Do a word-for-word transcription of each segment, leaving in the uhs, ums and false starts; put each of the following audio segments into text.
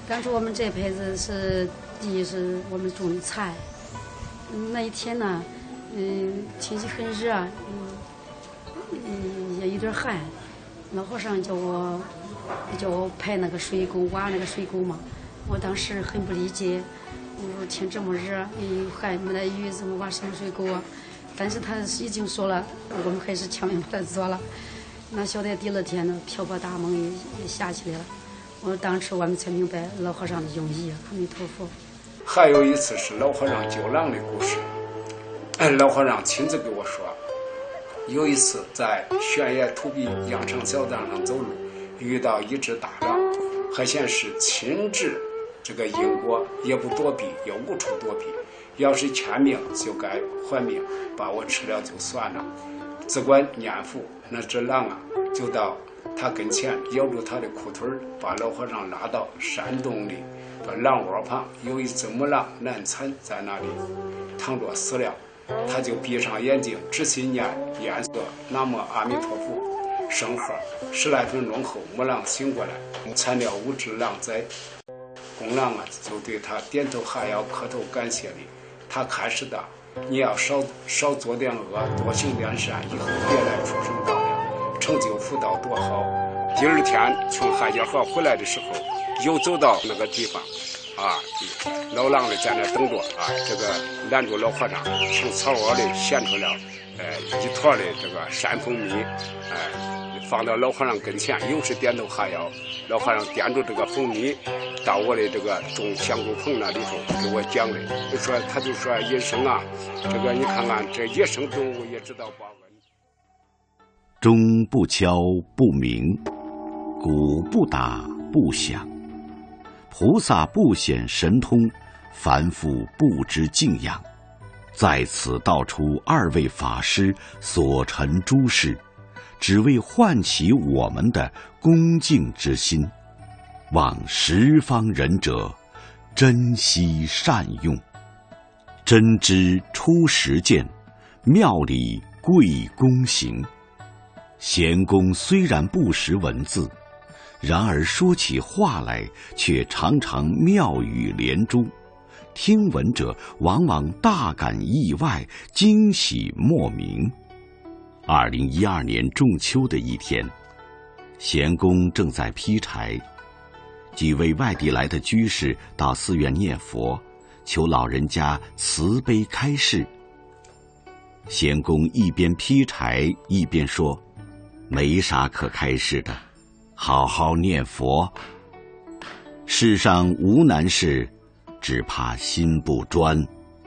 当初我们这辈子是第一是我们种的菜，嗯，那一天呢，嗯，天气很热，嗯，嗯，也有点旱，老和尚叫我叫我排那个水沟，挖那个水沟嘛。我当时很不理解，我说天这么热，有旱没得雨，怎么挖什么水沟啊？但是他已经说了，我们还是强行把它做了。那晓得第二天呢，瓢泼大梦也也下起来了。我当时我们才明白老和尚的用意。阿弥陀佛。 还有一次是老和尚救狼的故事，老和尚亲自给我说，有一次在悬崖土壁羊肠小道上走路，遇到一只大狼，还显是亲至这个因果，也不躲避，也无处躲避。要是欠命就该还命，把我吃了就算了。只管念佛，那只狼啊，就到他跟前咬住他的裤腿，把老和尚拉到山洞里，把狼窝旁有一只母狼难产在那里躺着死了。他就闭上眼睛，仔细念念诵南无阿弥陀佛圣号。十来分钟后，母狼醒过来，产了五只狼崽。公狼啊，就对他点头哈腰，磕头感谢礼。他开始的，你要少少做点恶，多行点善，以后别来畜生道了，成就福道多好。第二天从海家河回来的时候，又走到那个地方，啊，老狼的在那等着啊，这个拦住老和尚，从草窝里衔出了，呃，一坨的这个山蜂蜜，哎、呃，放到老和尚跟前，又是点头哈腰。老和尚掂住这个蜂蜜，到我的这个种香菇棚那里头给我讲的，就说他就说野生啊，这个你看看这野生动物也知道报恩。 钟不敲不鸣，鼓不打不响，菩萨不显神通，凡夫不知敬仰。在此道出二位法师所陈诸事，只为唤起我们的恭敬之心，望十方仁者珍惜善用。真知出实践，妙理贵公行。贤公虽然不识文字，然而说起话来却常常妙语连珠，听闻者往往大感意外，惊喜莫名。二零一二年仲秋的一天，贤公正在劈柴，几位外地来的居士到寺院念佛，求老人家慈悲开示。贤公一边劈柴一边说，没啥可开示的，好好念佛。世上无难事，只怕心不专。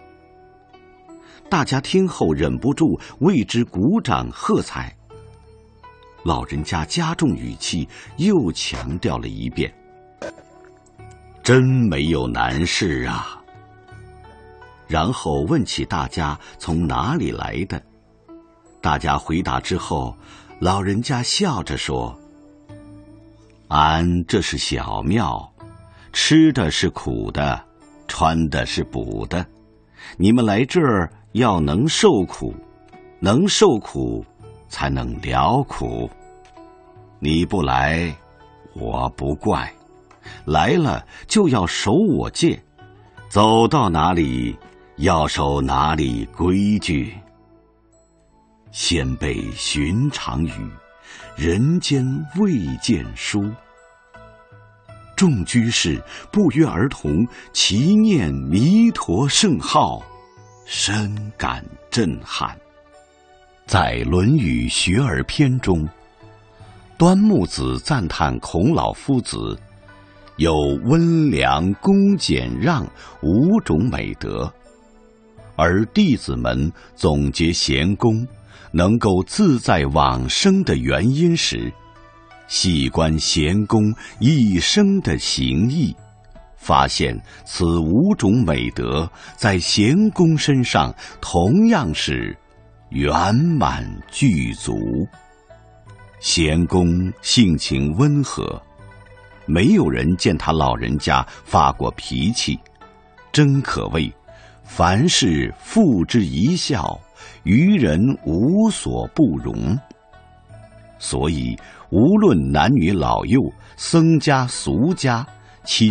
大家听后忍不住为之鼓掌喝彩。老人家加重语气，又强调了一遍，真没有难事啊。然后问起大家从哪里来的，大家回答之后，老人家笑着说，俺这是小庙，吃的是苦的，穿的是补的，你们来这儿要能受苦，能受苦才能了苦。你不来，我不怪，来了就要守我戒，走到哪里要守哪里规矩。先辈寻常语，人间未见书。众居士不约而同齐念弥陀圣号，深感震撼。在《论语学而篇》中，端木子赞叹孔老夫子有温良恭俭让五种美德，而弟子们总结贤公能够自在往生的原因时，细观贤公一生的行义，发现此五种美德在贤公身上同样是圆满具足。贤公性情温和，没有人见他老人家发过脾气，真可谓凡事付之一笑，于人无所不容。所以无论男女老幼，僧家俗家，亲